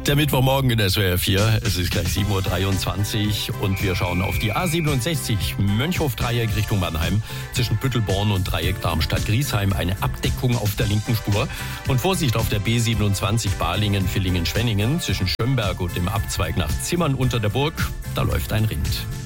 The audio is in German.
Der Mittwochmorgen in der SWR 4. Es ist gleich 7.23 Uhr und wir schauen auf die A67 Mönchhof-Dreieck Richtung Mannheim. Zwischen Büttelborn und Dreieck Darmstadt-Griesheim eine Abdeckung auf der linken Spur. Und Vorsicht auf der B27 Balingen-Villingen-Schwenningen zwischen Schönberg und dem Abzweig nach Zimmern unter der Burg. Da läuft ein Rind.